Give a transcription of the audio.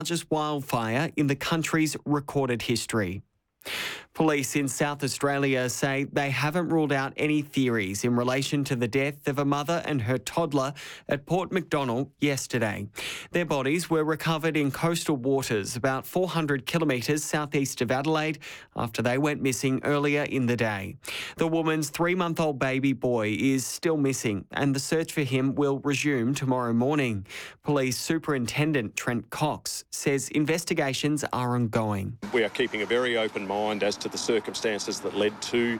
largest wildfire in the country's recorded history. Police in South Australia say they haven't ruled out any theories in relation to the death of a mother and her toddler at Port Macdonnell yesterday. Their bodies were recovered in coastal waters about 400 kilometres southeast of Adelaide after they went missing earlier in the day. The woman's 3-month-old baby boy is still missing and the search for him will resume tomorrow morning. Police Superintendent Trent Cox says investigations are ongoing. We are keeping a very open mind as to the circumstances that led to